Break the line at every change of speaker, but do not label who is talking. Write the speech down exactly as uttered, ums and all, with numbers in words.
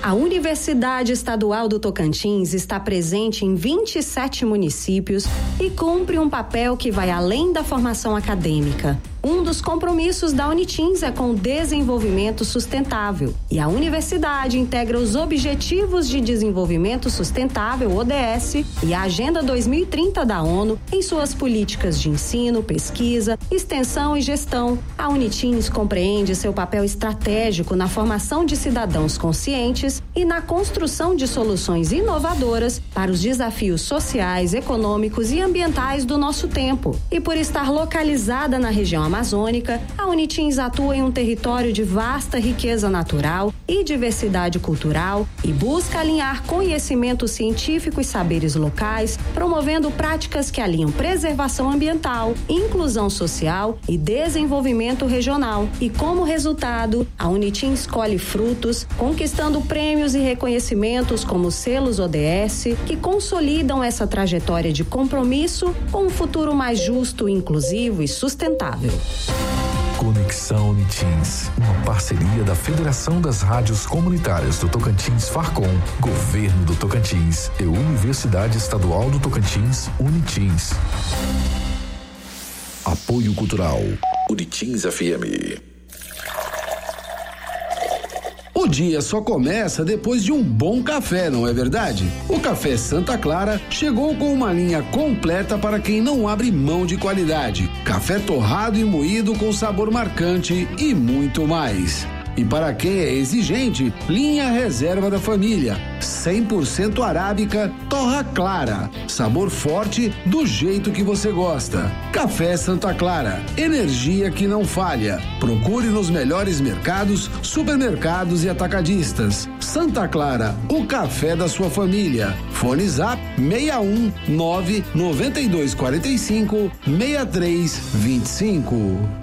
A Universidade Estadual do Tocantins está presente em vinte e sete municípios e cumpre um papel que vai além da formação acadêmica. Um dos compromissos da Unitins é com o desenvolvimento sustentável e a universidade integra os Objetivos de Desenvolvimento Sustentável, O D S, e a Agenda dois mil e trinta da ONU em suas políticas de ensino, pesquisa, extensão e gestão. A Unitins compreende seu papel estratégico na formação de cidadãos conscientes e na construção de soluções inovadoras para os desafios sociais, econômicos e ambientais do nosso tempo. E por estar localizada na região amazônica, a Unitins atua em um território de vasta riqueza natural e diversidade cultural e busca alinhar conhecimento científico e saberes locais, promovendo práticas que alinham preservação ambiental, inclusão social e desenvolvimento regional. E como resultado, a Unitins colhe frutos, conquistando prêmios e reconhecimentos como selos O D S, que consolidam essa trajetória de compromisso com um futuro mais justo, inclusivo e sustentável.
Conexão Unitins, uma parceria da Federação das Rádios Comunitárias do Tocantins Farcom, Governo do Tocantins e Universidade Estadual do Tocantins, Unitins. Apoio Cultural, Unitins F M.
O dia só começa depois de um bom café, não é verdade? O Café Santa Clara chegou com uma linha completa para quem não abre mão de qualidade. Café torrado e moído com sabor marcante e muito mais. E para quem é exigente, linha Reserva da Família, cem por cento arábica, torra clara, sabor forte do jeito que você gosta. Café Santa Clara, energia que não falha. Procure nos melhores mercados, supermercados e atacadistas. Santa Clara, o café da sua família. Fone Zap seis um nove nove dois quatro cinco seis três dois cinco.